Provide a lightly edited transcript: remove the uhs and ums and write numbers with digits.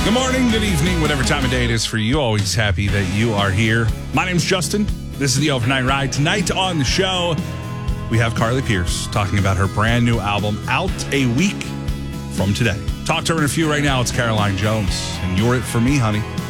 Good morning, good evening, whatever time of day it is for you. Always happy that you are here. My name's Justin. This is the Overnight Ride. Tonight on the show, we have Carly Pearce talking about her brand new album out a week from today. Talk to her in a few right now. It's Caroline Jones. And you're it for me, honey.